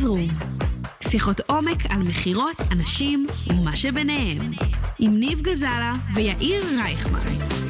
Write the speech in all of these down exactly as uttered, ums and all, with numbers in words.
Room. שיחות עומק על מחירות, אנשים ומה שביניהם. עם ניב גזלה ויאיר רייכמן.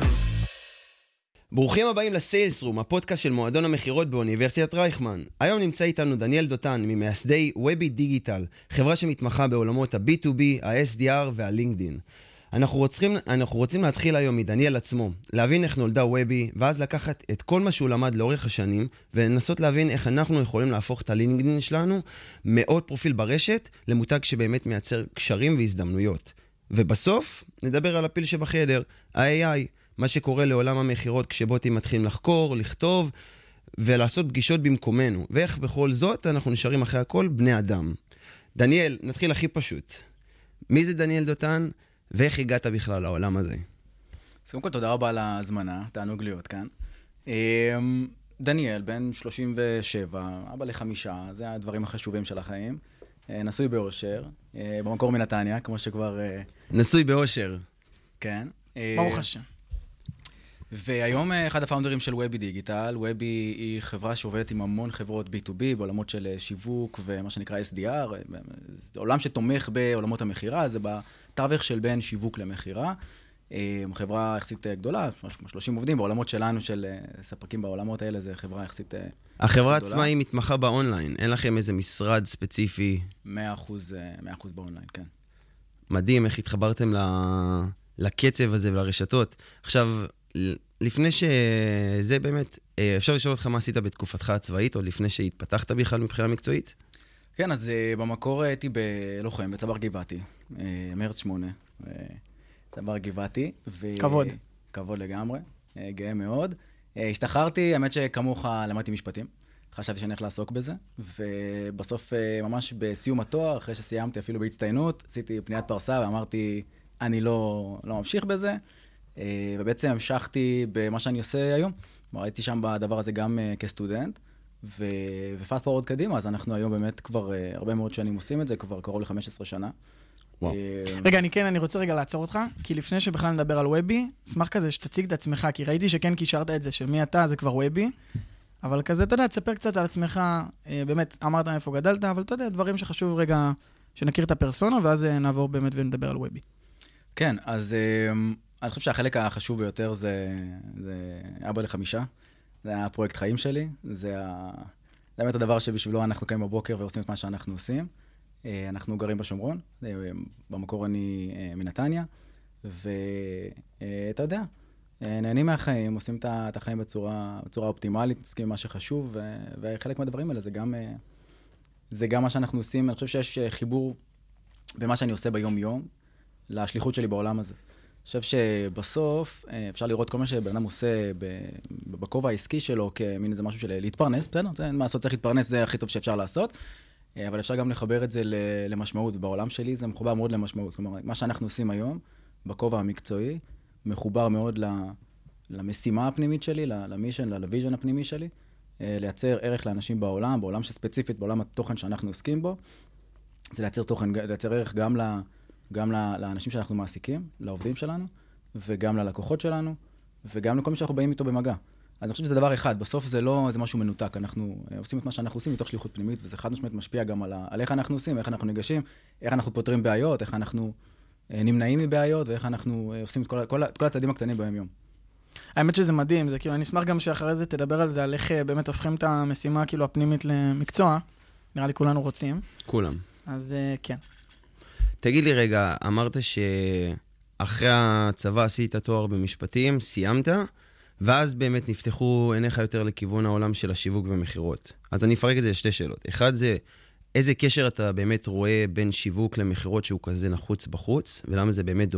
ברוכים הבאים לסיילס רום, הפודקאסט של מועדון המחירות באוניברסיטת רייכמן. היום נמצא איתנו דניאל דותן, ממייסדי וובי דיגיטל, חברה שמתמחה בעולמות ה-בי טו בי, ה-אס די אר וה-לינקדין. אנחנו רוצים, אנחנו רוצים להתחיל היום מדניאל עצמו, להבין איך נולדה וובי, ואז לקחת את כל מה שהוא למד לאורך השנים, ולנסות להבין איך אנחנו יכולים להפוך את הלינקדין שלנו, מאוד פרופיל ברשת, למותג שבאמת מייצר קשרים והזדמנויות. ובסוף, נדבר על הפיל שבחדר, ה-איי איי, מה שקורה לעולם המחירות כשבוטים מתחילים לחקור, לכתוב, ולעשות פגישות במקומנו. ואיך בכל זאת אנחנו נשארים אחרי הכל בני אדם. דניאל, נתחיל הכי פשוט. מי זה דניאל דותן? ואיך הגעת בכלל לעולם הזה? אז קודם כל, תודה רבה על ההזמנה, תענוג להיות כאן. דניאל, בן שלושים ושבע, אבא לחמישה, זה הדברים החשובים של החיים. נשוי באושר, במקור מנתניה, כמו שכבר... נשוי באושר. כן. ברוך השם. והיום אחד הפאונדרים של וובי דיגיטל. וובי היא חברה שעובדת עם המון חברות בי טו בי, בעולמות של שיווק ומה שנקרא אס די אר, עולם שתומך בעולמות המחירה, זה בתווך של בין שיווק למחירה. חברה יחסית גדולה, משהו כמו שלושים עובדים, בעולמות שלנו של ספקים בעולמות האלה, זה חברה יחסית גדולה. החברה עצמה היא מתמחה באונליין, אין לכם איזה משרד ספציפי? מאה אחוז באונליין, כן. מדהים, איך התחברתם לקצב הזה ולרשתות. עכשיו, לפני שזה באמת, אפשר לשאול אותך מה עשית בתקופתך הצבאית, או לפני שהתפתחת בכלל מבחינה מקצועית? כן, אז במקור הייתי בלוחם, בצבר גבעתי, מרץ שמונה, צבר גבעתי. כבוד. כבוד לגמרי, גאה מאוד. השתחררתי, האמת שכמוך למדתי משפטים, חשבתי שאני הולך לעסוק בזה, ובסוף ממש בסיום התואר, אחרי שסיימתי אפילו בהצטיינות, עשיתי פניית פרסה ואמרתי, אני לא, לא ממשיך בזה, ובעצם המשכתי במה שאני עושה היום. הייתי שם בדבר הזה גם כסטודנט, ופאסט פורוורד קדימה, אז אנחנו היום באמת כבר הרבה מאוד שנים עושים את זה, כבר קרוב ל-חמש עשרה שנה. רגע, אני כן, אני רוצה רגע לעצור אותך, כי לפני שבכלל נדבר על וובי, אשמח כזה שתציג את עצמך, כי ראיתי שכן קישרת את זה, של מי אתה, זה כבר וובי, אבל כזה, אתה יודע, תספר קצת על עצמך, באמת, אמרת איפה גדלת, אבל אתה יודע, דברים שחשוב רגע שנכיר את הפרסונה, ואז נעבור באמת ונדבר על וובי. כן, אז אני חושב שהחלק החשוב ביותר זה, זה אבא לחמישה, זה הפרויקט חיים שלי, זה באמת הדבר שבשבילו אנחנו קמים בבוקר ועושים את מה שאנחנו עושים. אנחנו גרים בשומרון, במקור אני מנתניה, ואתה יודע, נהנים מהחיים, עושים את החיים בצורה, בצורה אופטימלית, עוסקים במה שחשוב, וחלק מהדברים האלה זה גם, זה גם מה שאנחנו עושים. אני חושב שיש חיבור במה שאני עושה ביום-יום, לשליחות שלי בעולם הזה. אני חושב שבסוף אפשר לראות כל מה שבן אדם עושה בכובע העסקי שלו, כמין איזה משהו של להתפרנס, בסדר? זה מה לעשות, צריך להתפרנס, זה הכי טוב שאפשר לעשות, אבל אפשר גם לחבר את זה למשמעות. בעולם שלי זה מחובר מאוד למשמעות. כלומר, מה שאנחנו עושים היום, בכובע המקצועי, מחובר מאוד למשימה הפנימית שלי, למישן, לוויז'ן הפנימי שלי, לייצר ערך לאנשים בעולם, בעולם שספציפית, בעולם התוכן שאנחנו עוסקים בו, זה לייצר תוכן, לייצר ערך גם ל... גם לאנשים שאנחנו מעסיקים, לעובדים שלנו, וגם ללקוחות שלנו, וגם לכל מי שאנחנו באים איתו במגע. אז אני חושב שזה דבר אחד, בסוף זה לא, זה משהו מנותק, אנחנו עושים את מה שאנחנו עושים מתוך שליחות פנימית, וזה חד משמעית משפיע גם על, על איך אנחנו עושים, איך אנחנו ניגשים, איך אנחנו פותרים בעיות, איך אנחנו נמנעים מבעיות, ואיך אנחנו עושים את כל, כל, כל הצעדים הקטנים ביום יום. האמת שזה מדהים, זה כאילו, אני אשמח גם שאחרי זה תדבר על זה, על איך באמת הופכים את המשימה כאילו הפנימית למקצוע, נראה לי כולנו רוצים. כולם. אז כן. תגיד לי רגע, אמרת שאחרי הצבא עשית תואר במשפטים, סיימת, ואז באמת נפתחו עיניך יותר לכיוון העולם של השיווק ומחירות. אז אני אפרק את זה לשתי שאלות. אחד זה, איזה קשר אתה באמת רואה בין שיווק למחירות שהוא כזה נחוץ בחוץ, ולמה זה באמת